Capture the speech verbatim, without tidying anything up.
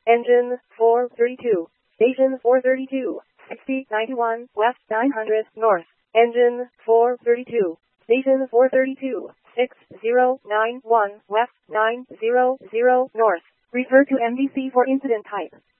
Engine four thirty-two. Station four thirty-two. sixty ninety-one west nine hundred north. Engine four thirty-two. Station four thirty-two. six zero nine one west nine zero zero north. Refer to M D C for incident type.